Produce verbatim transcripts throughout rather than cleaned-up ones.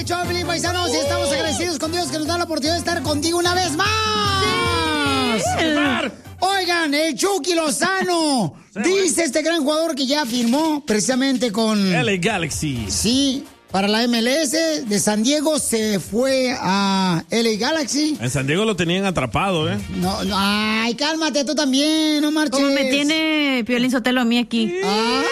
el show, Pelín, paisanos, y estamos agradecidos con Dios que nos da la oportunidad de estar contigo una vez más. Sí. Oigan, el Chucky Lozano. Sí, dice este gran jugador que ya firmó precisamente con L A Galaxy. Sí, para la M L S de San Diego se fue a L A Galaxy. En San Diego lo tenían atrapado, ¿eh? No, no, ay, cálmate tú también, no marches. Como me tiene Piolín Sotelo a mí aquí. Ah.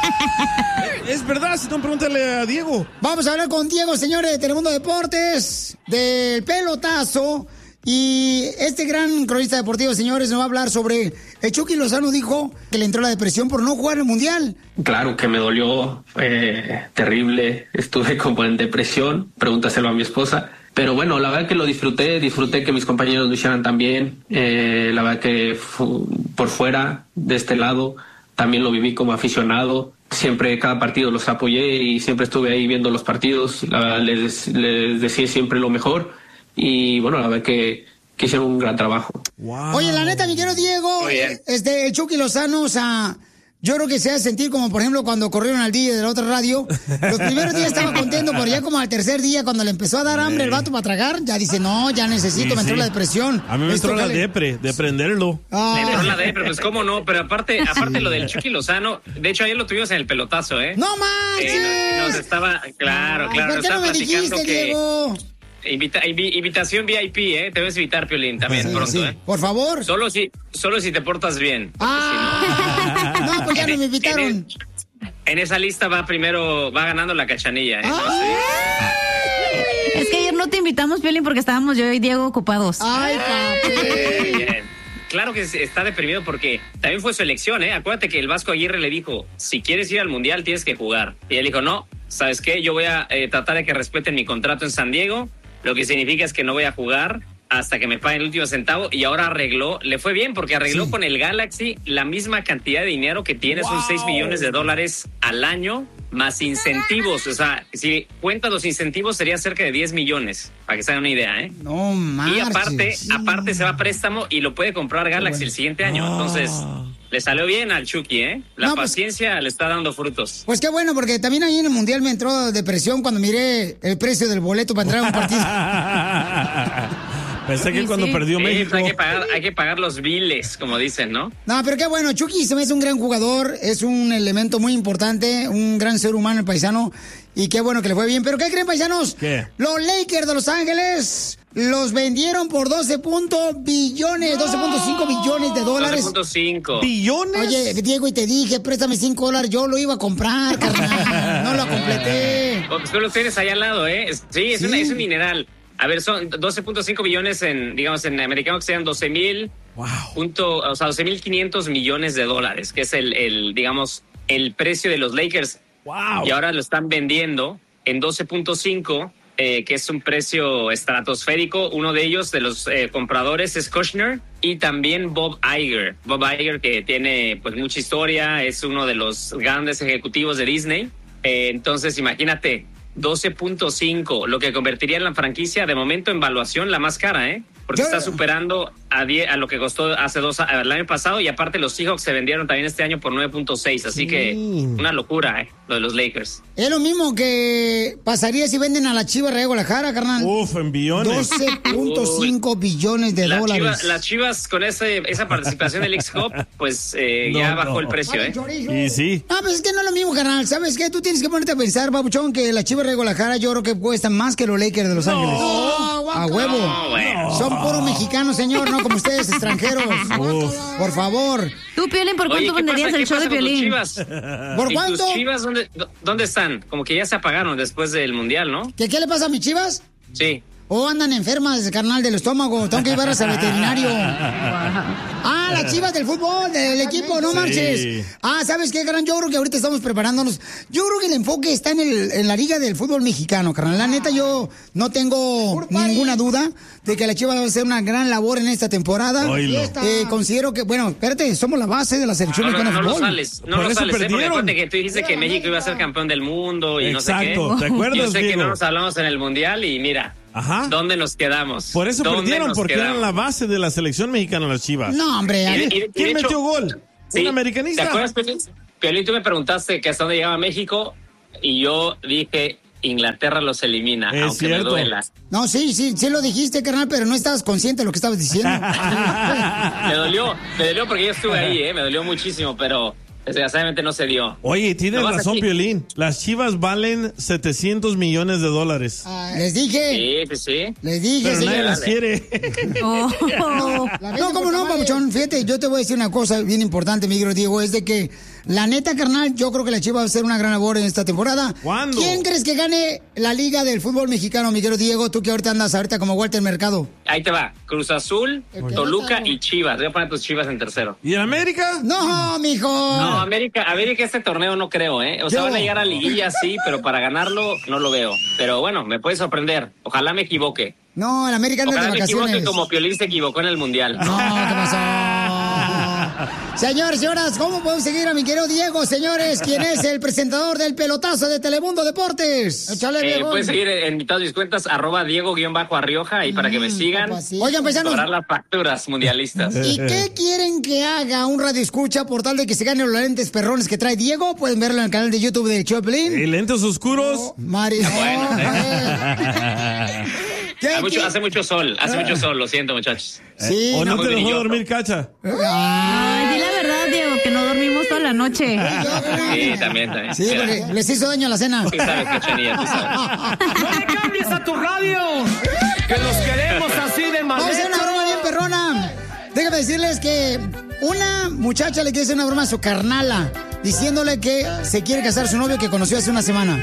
Es verdad, si no, pregúntale a Diego. Vamos a hablar con Diego, señores, de Telemundo Deportes, del pelotazo. Y este gran cronista deportivo, señores, nos va a hablar sobre... El Chucky Lozano dijo que le entró la depresión por no jugar el Mundial. Claro que me dolió, fue terrible, estuve como en depresión, pregúntaselo a mi esposa. Pero bueno, la verdad que lo disfruté, disfruté que mis compañeros lo hicieran también. Eh, la verdad que fu- por fuera, de este lado, también lo viví como aficionado. Siempre, cada partido los apoyé y siempre estuve ahí viendo los partidos. La verdad, les, les decía siempre lo mejor. Y bueno, la verdad que, que hicieron un gran trabajo. Wow. Oye, la neta, mi querido Diego, este, el Chucky Lozano, o sea, yo creo que se hace sentir como, por ejemplo, cuando corrieron al D J de la otra radio. Los primeros días estaba contento, pero ya como al tercer día, cuando le empezó a dar hambre el vato para tragar, ya dice, no, ya necesito, sí, me entró sí. la depresión. A mí me entró la depre, de prenderlo. Ah. Me entró la depre, pues cómo no, pero aparte, aparte lo del Chucky Lozano, de hecho ayer lo tuvimos en el pelotazo, ¿eh? ¡No manches! Eh, nos, nos estaba, claro, Ay, claro, ¿por qué nos no me platicando dijiste, que... Diego? Invita, invi, invitación V I P, ¿eh? Te vas a invitar, Piolín, también sí, pronto, sí. ¿eh? Por favor. Solo si, solo si te portas bien. Ah, si no... no, pues ya no me invitaron. En, en esa lista va primero, va ganando la Cachanilla, ¿eh? No sé. Es que ayer no te invitamos, Piolín, porque estábamos yo y Diego ocupados. Ay, papi. Bien. Claro que está deprimido porque también fue su elección, ¿eh? Acuérdate que el Vasco Aguirre le dijo, si quieres ir al Mundial tienes que jugar. Y él dijo, no, ¿sabes qué? Yo voy a eh, tratar de que respeten mi contrato en San Diego. Lo que significa es que no voy a jugar hasta que me paguen el último centavo, y ahora arregló, le fue bien porque arregló sí. con el Galaxy la misma cantidad de dinero que tiene, wow. son seis millones de dólares al año, más incentivos. O sea, si cuentas los incentivos sería cerca de diez millones, para que se hagan una idea, ¿eh? No manches. Y aparte, sí. aparte se va a préstamo y lo puede comprar Galaxy bueno. el siguiente año, oh. entonces... Le salió bien al Chucky, ¿eh? La no, paciencia pues, le está dando frutos. Pues qué bueno, porque también ahí en el Mundial me entró depresión cuando miré el precio del boleto para entrar a un partido. Pensé que sí, cuando sí. perdió sí, México... Hay que, pagar, hay que pagar los biles, como dicen, ¿no? No, pero qué bueno, Chucky se me hace un gran jugador, es un elemento muy importante, un gran ser humano, el paisano, y qué bueno que le fue bien. ¿Pero qué creen, paisanos? ¿Qué? Los Lakers de Los Ángeles los vendieron por doce billones, doce punto cinco billones de dólares. doce punto cinco ¿Billones? Oye, Diego, y te dije, préstame cinco dólares, yo lo iba a comprar, carnal, no lo completé. Pues tú lo tienes allá al lado, ¿eh? Sí, es, sí. Una, es un dineral. A ver, son doce punto cinco billones en, digamos, en americano que sean doce mil, wow. punto, o sea, doce mil quinientos millones de dólares, que es el, el, digamos, el precio de los Lakers. Wow. Y ahora lo están vendiendo en doce punto cinco, eh, que es un precio estratosférico. Uno de ellos, de los eh, compradores, es Kushner y también Bob Iger. Bob Iger, que tiene pues mucha historia, es uno de los grandes ejecutivos de Disney. Eh, entonces, imagínate, doce punto cinco, lo que convertiría en la franquicia, de momento en valuación, la más cara, ¿eh? Porque Yo... está superando a, diez, a lo que costó hace dos el año pasado, y aparte los Seahawks se vendieron también este año por nueve punto seis, así sí. que una locura, ¿eh? Lo de los Lakers. Es lo mismo que pasaría si venden a la Chivas de Guadalajara, carnal. Uf, en billones. doce punto cinco billones de la dólares. Chivas, las Chivas con ese, esa participación del X-Hop, pues eh, no, ya bajó no. el precio, ¿eh? Y sí. Ah, pues es que no es lo mismo, carnal. ¿Sabes qué? Tú tienes que ponerte a pensar, babuchón, que la Chivas de Guadalajara yo creo que cuestan más que los Lakers de Los no. Ángeles. No, a huevo. No, bueno. Son puros mexicanos, señor, no como ustedes, extranjeros. Uf. Por favor. Tú, Piolín, ¿por cuánto Oye, venderías el show de Piolín? Chivas? ¿Por cuánto? ¿Tus Chivas dónde, dónde están? Como que ya se apagaron después del Mundial, ¿no? ¿Qué, qué le pasa a mis Chivas? Sí. O oh, andan enfermas, carnal, del estómago. Tengo que llevarlas al veterinario. Ah, las Chivas del fútbol, del equipo, no sí. marches. Ah, ¿sabes qué, carnal? Yo creo que ahorita estamos preparándonos. Yo creo que el enfoque está en, el, en la liga del fútbol mexicano, carnal. La neta, yo no tengo ninguna duda de que la Chivas va a hacer una gran labor en esta temporada. Eh, considero que, bueno, espérate, somos la base de la selección no, no, mexicana no, de fútbol. No lo sales, no Por lo sales, eh, porque acuérdate que tú dijiste que México iba a ser campeón del mundo y exacto, no sé qué. ¿te acuerdas, Yo sé Diego? que no nos hablamos en el Mundial y mira. Ajá. ¿Dónde nos quedamos? Por eso perdieron, porque quedamos? eran la base de la selección mexicana las Chivas. No, hombre. Y, y, y ¿Quién hecho, metió gol? Sí, ¿Un americanista? ¿te acuerdas, Piolín? Piolín, tú me preguntaste que hasta dónde llegaba México y yo dije Inglaterra los elimina, es aunque cierto. me duela. No, sí, sí, sí lo dijiste, carnal, pero no estabas consciente de lo que estabas diciendo. Me dolió, me dolió porque yo estuve ahí, ¿eh? Me dolió muchísimo, pero desgraciadamente no se dio. Oye, tienes Nomás razón, aquí- Piolín. Las Chivas valen setecientos millones de dólares. Ah, les dije, Sí, sí, sí. les dije, Pero nadie señor. las quiere. Oh. No, cómo no, papuchón. Fíjate, yo te voy a decir una cosa bien importante, mi querido Diego, es de que la neta, carnal, yo creo que la Chivas va a hacer una gran labor en esta temporada. ¿Cuándo? ¿Quién crees que gane la Liga del Fútbol Mexicano, mi querido Diego? Tú que ahorita andas ahorita como Walter Mercado. Ahí te va, Cruz Azul, Ok. Toluca y Chivas. Voy a poner tus Chivas en tercero. ¿Y en América? No, mijo. No, América, América este torneo no creo, ¿eh? O sea, Yo- van a llegar a liguilla, sí, pero para ganarlo no lo veo. Pero bueno, me puede sorprender. Ojalá me equivoque. No, el América anda de Ojalá me equivoque vacaciones. como Piolín se equivocó en el Mundial. No, ¿qué pasó? Señores, señoras, ¿cómo podemos seguir a mi querido Diego? Señores, ¿quién es el presentador del pelotazo de Telemundo Deportes? Échale, Eh, Diego. pueden seguir en en todas mis cuentas, arroba Diego-Arrioja, ahí para que me sigan. papacito. Oigan, paisanos, Cobrar las facturas mundialistas. ¿y qué quieren que haga un radio escucha por tal de que se ganen los lentes perrones que trae Diego? Pueden verlo en el canal de YouTube de Choplin. ¿Y lentes oscuros? Mari. bueno, Oh, ¿eh? ¿Qué Hace mucho, qui- hace mucho sol, hace mucho sol, lo siento, muchachos. Sí, ¿O no, muy te dejó brilloso. dormir, Cacha? Ay, di la verdad, Diego, que no dormimos toda la noche. Sí, también, también. Sí, porque les hizo daño a la cena. Tú sabes, Cachanilla, tú sabes. ¡No le cambies a tu radio! ¡Que los queremos así de Vamos a hacer una broma bien perrona. Déjame decirles que una muchacha le quiere hacer una broma a su carnala, diciéndole que se quiere casar su novio que conoció hace una semana.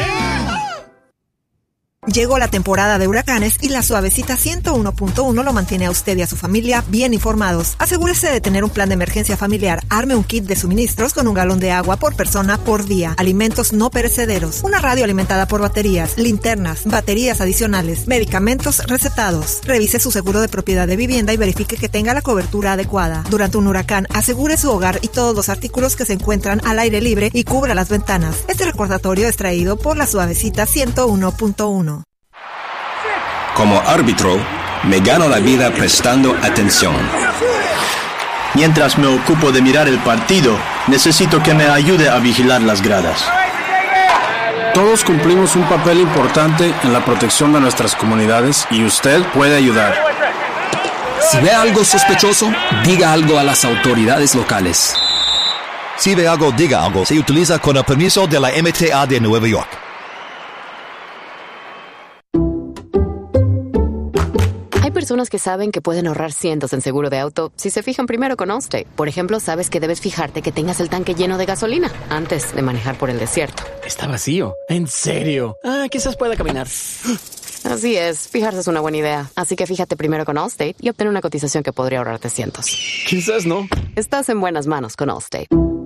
Llegó la temporada de huracanes y la Suavecita ciento uno punto uno lo mantiene a usted y a su familia bien informados. Asegúrese de tener un plan de emergencia familiar. Arme un kit de suministros con un galón de agua por persona por día. Alimentos no perecederos. Una radio alimentada por baterías, linternas, baterías adicionales, medicamentos recetados. Revise su seguro de propiedad de vivienda y verifique que tenga la cobertura adecuada. Durante un huracán, asegure su hogar y todos los artículos que se encuentran al aire libre y cubra las ventanas. Este recordatorio es traído por la Suavecita ciento uno punto uno. Como árbitro, me gano la vida prestando atención. Mientras me ocupo de mirar el partido, necesito que me ayude a vigilar las gradas. Todos cumplimos un papel importante en la protección de nuestras comunidades y usted puede ayudar. Si ve algo sospechoso, diga algo a las autoridades locales. Si ve algo, diga algo. Se utiliza con el permiso de la M T A de Nueva York. Hay personas que saben que pueden ahorrar cientos en seguro de auto si se fijan primero con Allstate. Por ejemplo, sabes que debes fijarte que tengas el tanque lleno de gasolina antes de manejar por el desierto. Está vacío. ¿En serio? Ah, quizás pueda caminar. Así es, fijarse es una buena idea. Así que fíjate primero con Allstate y obtén una cotización que podría ahorrarte cientos. Quizás no. Estás en buenas manos con Allstate.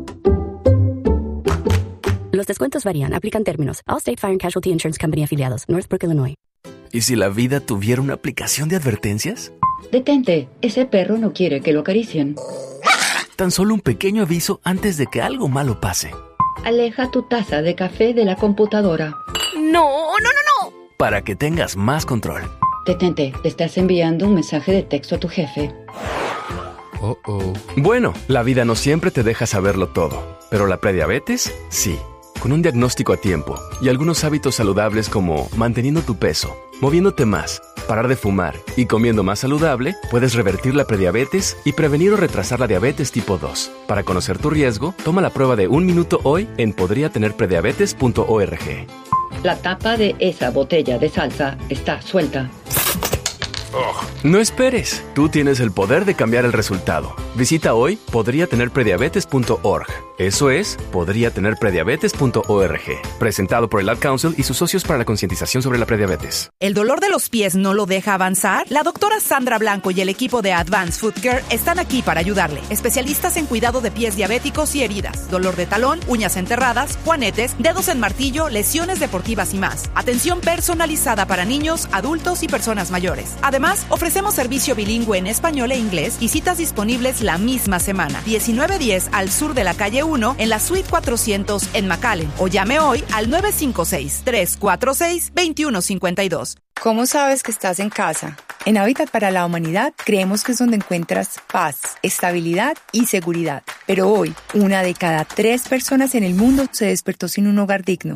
Los descuentos varían, aplican términos. Allstate Fire and Casualty Insurance Company afiliados, Northbrook, Illinois. ¿Y si la vida tuviera una aplicación de advertencias? Detente, ese perro no quiere que lo acaricien. Tan solo un pequeño aviso antes de que algo malo pase. Aleja tu taza de café de la computadora. ¡No, no, no, no! Para que tengas más control. Detente, te estás enviando un mensaje de texto a tu jefe. Oh, oh. Bueno, la vida no siempre te deja saberlo todo, pero la prediabetes, sí. Con un diagnóstico a tiempo y algunos hábitos saludables como manteniendo tu peso, moviéndote más, parar de fumar y comiendo más saludable, puedes revertir la prediabetes y prevenir o retrasar la diabetes tipo dos. Para conocer tu riesgo, toma la prueba de un minuto hoy en podría tener prediabetes punto org. La tapa de esa botella de salsa está suelta. No esperes, tú tienes el poder de cambiar el resultado. Visita hoy podría tener prediabetes punto org. Eso es, podría tener prediabetes punto org. Presentado por el Ad Council y sus socios para la concientización sobre la prediabetes. ¿El dolor de los pies no lo deja avanzar? La doctora Sandra Blanco y el equipo de Advanced Foot Care están aquí para ayudarle. Especialistas en cuidado de pies diabéticos y heridas, dolor de talón, uñas enterradas, juanetes, dedos en martillo, lesiones deportivas y más. Atención personalizada para niños, adultos y personas mayores. Además, ofrecemos servicio bilingüe en español e inglés y citas disponibles la misma semana. diecinueve diez al sur de la calle uno en la suite cuatrocientos en McAllen. O llame hoy al nueve cinco seis, tres cuatro seis, dos uno cinco dos. ¿Cómo sabes que estás en casa? En Hábitat para la Humanidad creemos que es donde encuentras paz, estabilidad y seguridad. Pero hoy, una de cada tres personas en el mundo se despertó sin un hogar digno.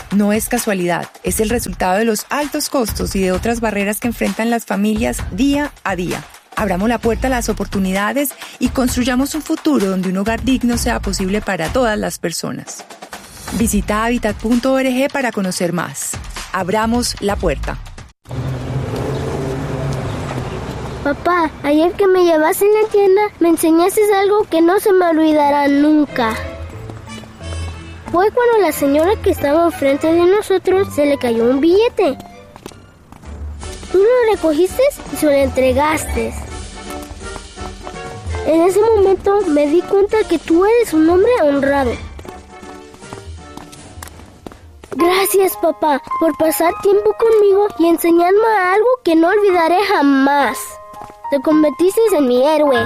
No es casualidad, es el resultado de los altos costos y de otras barreras que enfrentan las familias día a día. Abramos la puerta a las oportunidades y construyamos un futuro donde un hogar digno sea posible para todas las personas. Visita habitat punto org para conocer más. Abramos la puerta. Papá, ayer que me llevaste en la tienda, me enseñaste algo que no se me olvidará nunca. Fue cuando la señora que estaba enfrente de nosotros se le cayó un billete. Tú lo recogiste y se lo entregaste. En ese momento me di cuenta que tú eres un hombre honrado. Gracias, papá, por pasar tiempo conmigo y enseñarme algo que no olvidaré jamás. Te convertiste en mi héroe.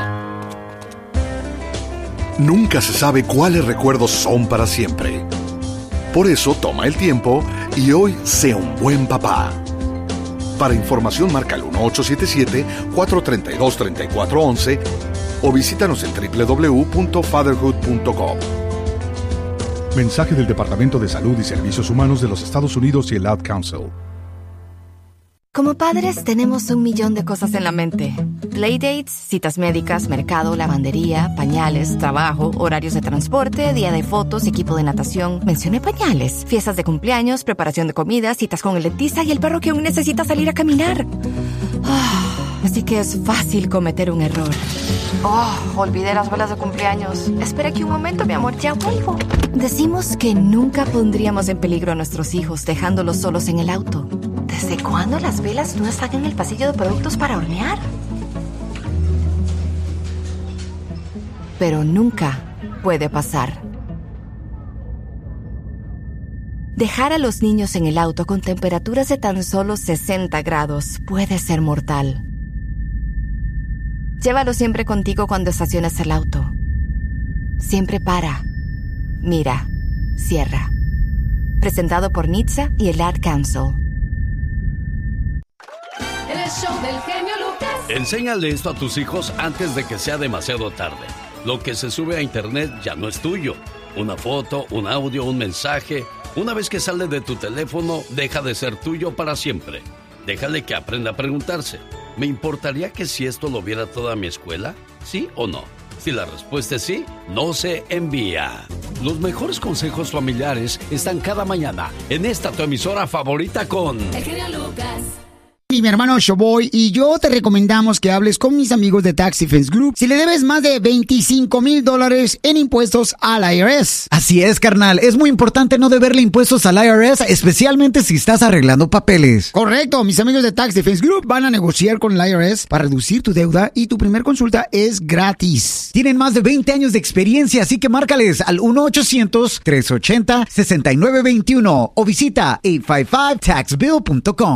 Nunca se sabe cuáles recuerdos son para siempre. Por eso toma el tiempo y hoy sé un buen papá. Para información marca el uno ocho siete siete, cuatro tres dos, tres cuatro uno uno o visítanos en doble u doble u doble u punto fatherhood punto com. Mensaje del Departamento de Salud y Servicios Humanos de los Estados Unidos y el Ad Council. Como padres tenemos un millón de cosas en la mente. Playdates, citas médicas, mercado, lavandería, pañales, trabajo, horarios de transporte, día de fotos, equipo de natación. Mencioné pañales, fiestas de cumpleaños, preparación de comida, citas con el dentista y el perro que aún necesita salir a caminar. Oh, así que es fácil cometer un error. Oh, olvidé las velas de cumpleaños. Espera aquí un momento, mi amor, ya vuelvo. Decimos que nunca pondríamos en peligro a nuestros hijos dejándolos solos en el auto. ¿Desde cuándo las velas no están en el pasillo de productos para hornear? Pero nunca puede pasar. Dejar a los niños en el auto con temperaturas de tan solo sesenta grados puede ser mortal. Llévalo siempre contigo cuando estaciones el auto. Siempre para, mira, cierra. Presentado por N H T S A y el Ad Council. El show del genio Lucas. Enséñale esto a tus hijos antes de que sea demasiado tarde. Lo que se sube a internet ya no es tuyo. Una foto, un audio, un mensaje. Una vez que sale de tu teléfono, deja de ser tuyo para siempre. Déjale que aprenda a preguntarse: ¿me importaría que si esto lo viera toda mi escuela? ¿Sí o no? Si la respuesta es sí, no se envía. Los mejores consejos familiares están cada mañana en esta tu emisora favorita con... El genio Lucas. Y mi hermano Showboy y yo te recomendamos que hables con mis amigos de Tax Defense Group si le debes más de veinticinco mil dólares en impuestos al I R S. Así es, carnal. Es muy importante no deberle impuestos al I R S, especialmente si estás arreglando papeles. Correcto. Mis amigos de Tax Defense Group van a negociar con el I R S para reducir tu deuda y tu primer consulta es gratis. Tienen más de veinte años de experiencia, así que márcales al uno ochocientos, tres ochenta, sesenta y nueve veintiuno o visita ocho cinco cinco tax bill punto com.